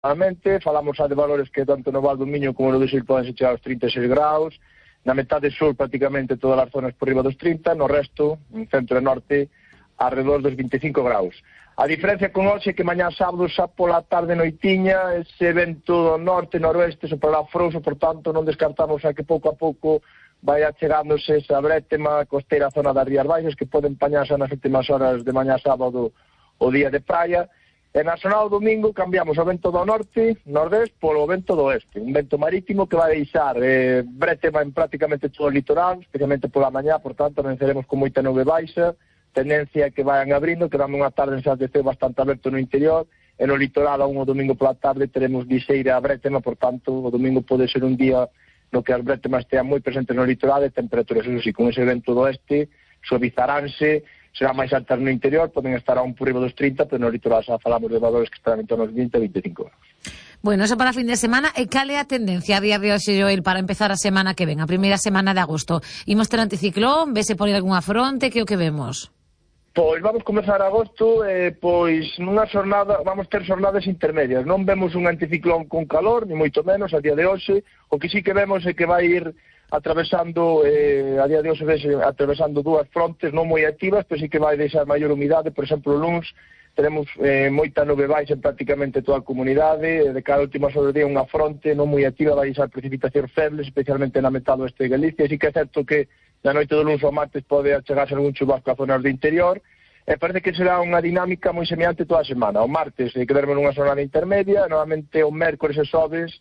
aproximadamente. Falamos xa de valores que tanto no Val do Miño como no do Sil poden chegar aos 36 graus. Na metade sur prácticamente todas as zonas por riba dos 30, no resto, en centro e norte, alrededor dos 25 graus. A diferencia con hoxe é que mañá sábado xa pola tarde noitiña ese vento do norte, noroeste, soprará frouxo, por tanto non descartamos a que pouco a pouco vai achegándose esa brétema costeira zona das Rías Baixas que poden empañarse nas últimas horas de mañá sábado o día de praia. E na xornada do domingo cambiamos o vento do norte, nordeste, polo vento do oeste. Un vento marítimo que vai deixar brétema en prácticamente todo o litoral, especialmente pola mañá, por tanto, venceremos con moita nube baixa, tendencia que vayan abrindo, que dame unha tarde en Santeceo bastante aberto no interior, e no litoral, aún o domingo pola tarde, teremos lixeira brétema, por tanto, o domingo pode ser un día no que as brétemas estean moi presentes no litoral e temperaturas, eso sí, con ese vento do oeste, suavizaránse, será máis altas no interior, poden estar a un por riba dos 30, pero no litoral xa falamos de valores que están en torno aos 20 e 25 graus. Bueno, eso para fin de semana. E cal é a tendencia a día de hoxe, Joel, para empezar a semana que ven, a primeira semana de agosto? Imos ter anticiclón, vese por aí algunha fronte, que é o que vemos? Pois vamos comezar agosto, pois nunha xornada, vamos ter xornadas intermedias. Non vemos un anticiclón con calor, ni moito menos, a día de hoxe. O que sí que vemos é que vai ir atravesando, a día de hoxe atravesando dúas frontes non moi activas, pero sí que vai deixar maior humidade. Por exemplo, o luns teremos moita nube baixa en prácticamente toda a comunidade, de cada última horas do día unha fronte non moi activa vai deixar precipitacións febles, especialmente na metade oeste de Galicia. Así que é certo que na noite do luns ao martes pode achegarse algún chubasco a zonas do interior, e parece que será unha dinámica moi semelhante toda a semana. O martes que veremos nunha xornada intermedia, novamente o mércores e xoves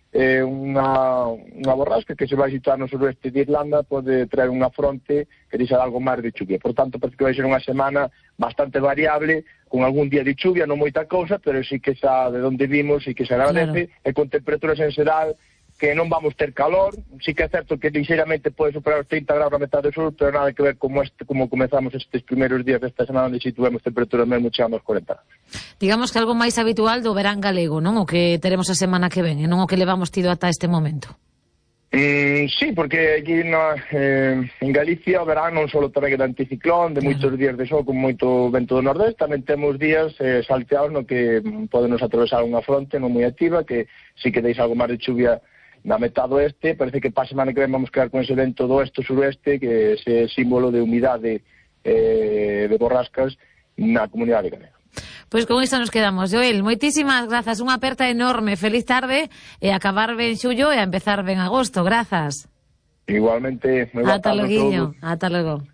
unha borrasca que se vai situar no suroeste de Irlanda pode traer unha fronte que deixa algo máis de chuvia. Por tanto, parece que vai ser unha semana bastante variable, con algún día de chuvia, non moita cousa, pero sí que xa de onde vimos e que se agradece, claro. E con temperaturas en xeral que non vamos ter calor, sí que é certo que lixeiramente pode superar os 30 graus na metade sur, pero nada que ver como comezamos estes primeiros días desta semana onde situemos temperaturas mesmo chegando aos 40 graus. Digamos que algo máis habitual do verán galego, non? O que teremos a semana que ven, e non o que levamos tido ata este momento. Sí, porque aquí en Galicia o verán non só tamén que de anticiclón, de moitos días de sol con moito vento do nordeste, tamén temos días salteados no que podenos atravesar unha fronte non moi activa, que sí que deixa algo máis de chuvia na metade oeste. Parece que para a semana que ven vamos quedar con ese vento do oeste-suroeste, que é ese símbolo de humidade de borrascas na comunidade galega. Pois con isto nos quedamos. Joel, moitísimas grazas, unha aperta enorme, feliz tarde, e acabar ben xullo e a empezar ben agosto. Grazas. Igualmente, moi boa tarde. Ata logo.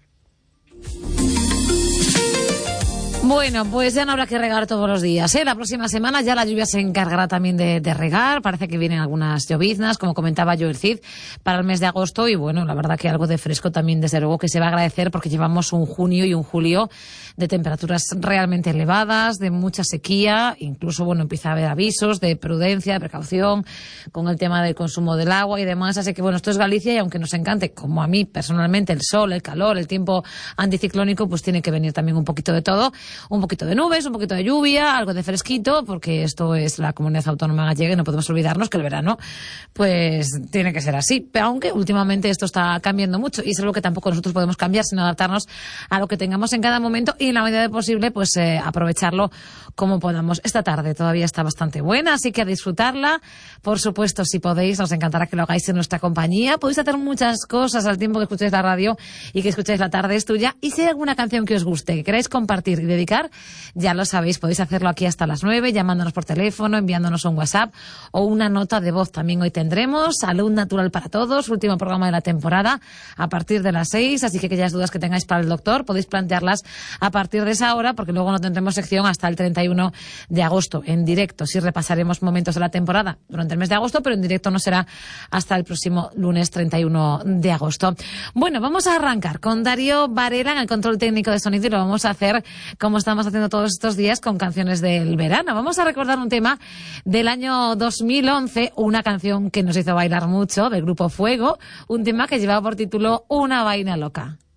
Bueno, pues ya no habrá que regar todos los días, ¿eh? La próxima semana ya la lluvia se encargará también de regar. Parece que vienen algunas lloviznas, como comentaba Joel Cid, para el mes de agosto. Y bueno, la verdad que algo de fresco también, desde luego, que se va a agradecer, porque llevamos un junio y un julio de temperaturas realmente elevadas, de mucha sequía. Incluso, bueno, empieza a haber avisos de prudencia, de precaución con el tema del consumo del agua y demás. Así que, bueno, esto es Galicia, y aunque nos encante, como a mí personalmente, el sol, el calor, el tiempo anticiclónico, pues tiene que venir también un poquito de todo. Un poquito de nubes, un poquito de lluvia, algo de fresquito, porque esto es la comunidad autónoma gallega y no podemos olvidarnos que el verano pues tiene que ser así. Pero aunque últimamente esto está cambiando mucho, y es algo que tampoco nosotros podemos cambiar, sino adaptarnos a lo que tengamos en cada momento, y en la medida de posible pues aprovecharlo como podamos. Esta tarde todavía está bastante buena, así que a disfrutarla. Por supuesto, si podéis, nos encantará que lo hagáis en nuestra compañía. Podéis hacer muchas cosas al tiempo que escucháis la radio y que escucháis La Tarde es Tuya. Y si hay alguna canción que os guste, que queráis compartir y dedicar, ya lo sabéis, podéis hacerlo aquí hasta las 9, llamándonos por teléfono, enviándonos un WhatsApp o una nota de voz. También hoy tendremos Salud Natural para Todos, último programa de la temporada, a partir de las 6, así que aquellas dudas que tengáis para el doctor podéis plantearlas a partir de esa hora, porque luego no tendremos sección hasta el 31 de agosto en directo. Sí repasaremos momentos de la temporada durante el mes de agosto, pero en directo no será hasta el próximo lunes 31 de agosto. Bueno, vamos a arrancar con Darío Varela en el control técnico de sonido, y lo vamos a hacer como estamos haciendo todos estos días con canciones del verano. Vamos a recordar un tema del año 2011, una canción que nos hizo bailar mucho, del grupo Fuego, un tema que llevaba por título Una vaina loca.